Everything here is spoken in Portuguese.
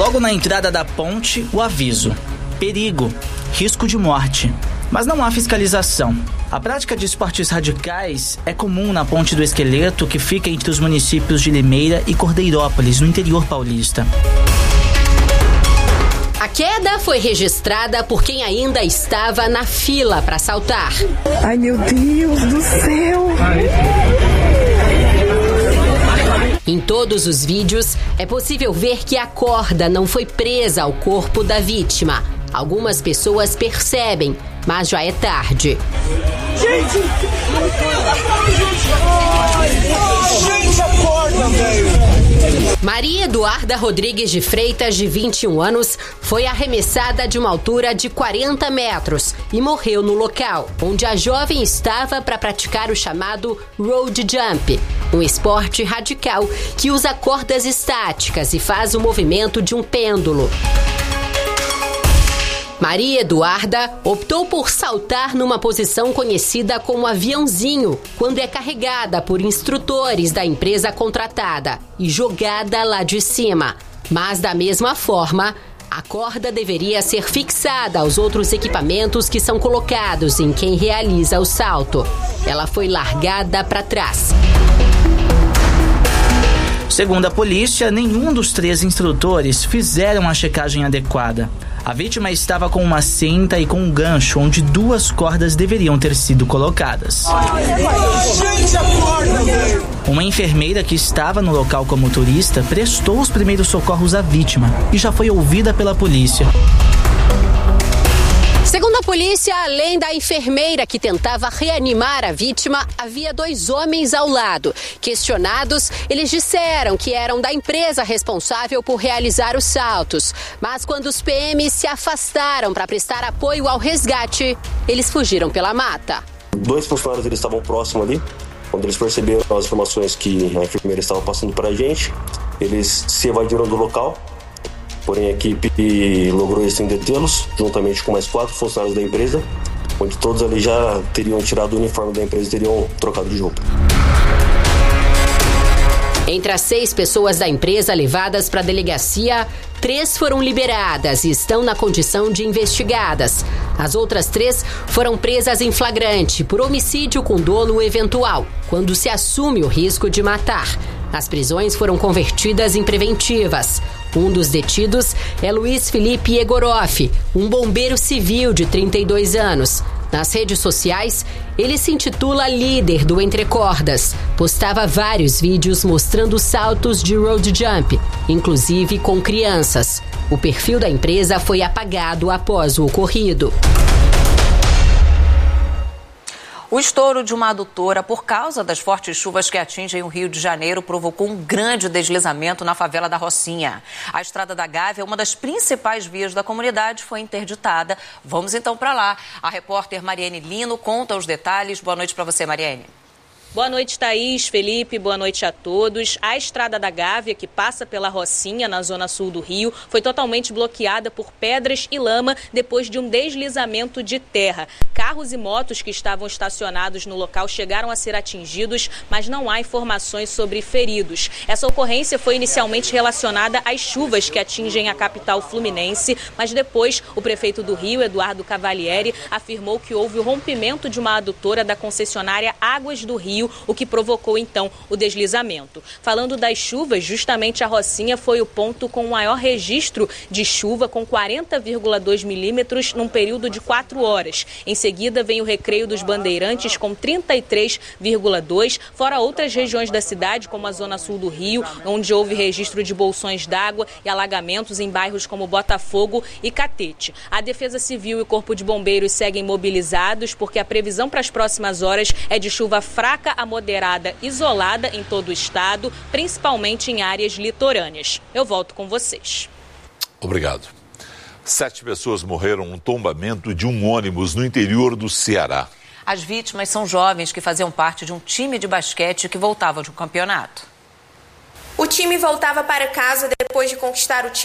Logo na entrada da ponte, o aviso: perigo, risco de morte. Mas não há fiscalização. A prática de esportes radicais é comum na Ponte do Esqueleto, que fica entre os municípios de Limeira e Cordeirópolis, no interior paulista. A queda foi registrada por quem ainda estava na fila para saltar. Ai, meu Deus do céu! Em todos os vídeos, é possível ver que a corda não foi presa ao corpo da vítima. Algumas pessoas percebem, mas já é tarde. Gente, acorda, velho! Maria Eduarda Rodrigues de Freitas, de 21 anos, foi arremessada de uma altura de 40 metros e morreu no local, onde a jovem estava para praticar o chamado road jump, um esporte radical que usa cordas estáticas e faz o movimento de um pêndulo. Maria Eduarda optou por saltar numa posição conhecida como aviãozinho, quando é carregada por instrutores da empresa contratada e jogada lá de cima. Mas, da mesma forma, a corda deveria ser fixada aos outros equipamentos que são colocados em quem realiza o salto. Ela foi largada para trás. Segundo a polícia, nenhum dos 3 instrutores fizeram a checagem adequada. A vítima estava com uma cinta e com um gancho onde 2 cordas deveriam ter sido colocadas. Uma enfermeira que estava no local como turista prestou os primeiros socorros à vítima e já foi ouvida pela polícia. Segundo a polícia, além da enfermeira que tentava reanimar a vítima, havia 2 homens ao lado. Questionados, eles disseram que eram da empresa responsável por realizar os saltos. Mas quando os PMs se afastaram para prestar apoio ao resgate, eles fugiram pela mata. 2 funcionários eles estavam próximos ali. Quando eles perceberam as informações que a enfermeira estava passando para a gente, eles se evadiram do local. Porém, a equipe logrou detê-los, juntamente com mais 4 funcionários da empresa, onde todos ali já teriam tirado o uniforme da empresa e teriam trocado de roupa. Entre as 6 pessoas da empresa levadas para a delegacia, 3 foram liberadas e estão na condição de investigadas. As outras 3 foram presas em flagrante por homicídio com dolo eventual, quando se assume o risco de matar. As prisões foram convertidas em preventivas. Um dos detidos é Luiz Felipe Egoroff, um bombeiro civil de 32 anos. Nas redes sociais, ele se intitula líder do Entre Cordas. Postava vários vídeos mostrando saltos de road jump, inclusive com crianças. O perfil da empresa foi apagado após o ocorrido. O estouro de uma adutora por causa das fortes chuvas que atingem o Rio de Janeiro provocou um grande deslizamento na favela da Rocinha. A Estrada da Gávea, uma das principais vias da comunidade, foi interditada. Vamos então para lá. A repórter Mariane Lino conta os detalhes. Boa noite para você, Mariane. Boa noite, Thaís, Felipe, boa noite a todos. A Estrada da Gávea, que passa pela Rocinha, na zona sul do Rio, foi totalmente bloqueada por pedras e lama depois de um deslizamento de terra. Carros e motos que estavam estacionados no local chegaram a ser atingidos, mas não há informações sobre feridos. Essa ocorrência foi inicialmente relacionada às chuvas que atingem a capital fluminense, mas depois o prefeito do Rio, Eduardo Cavalieri, afirmou que houve o rompimento de uma adutora da concessionária Águas do Rio, o que provocou, então, o deslizamento. Falando das chuvas, justamente a Rocinha foi o ponto com o maior registro de chuva, com 40,2 milímetros num período de 4 horas. Em seguida, vem o Recreio dos Bandeirantes, com 33,2, fora outras regiões da cidade, como a zona sul do Rio, onde houve registro de bolsões d'água e alagamentos em bairros como Botafogo e Catete. A Defesa Civil e o Corpo de Bombeiros seguem mobilizados, porque a previsão para as próximas horas é de chuva fraca a moderada isolada em todo o estado, principalmente em áreas litorâneas. Eu volto com vocês. Obrigado. 7 pessoas morreram num tombamento de um ônibus no interior do Ceará. As vítimas são jovens que faziam parte de um time de basquete que voltava de um campeonato. O time voltava para casa depois de conquistar o